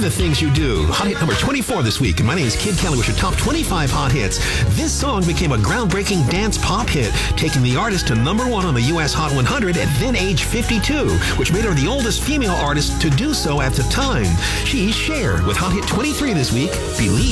the things you do. Hot hit number 24 this week. And my name is Kid Kelly with your top 25 hot hits. This song became a groundbreaking dance pop hit, taking the artist to number 1 on the U.S. Hot 100 at then age 52, which made her the oldest female artist to do so at the time. She's Cher with hot hit 23 this week, Believe.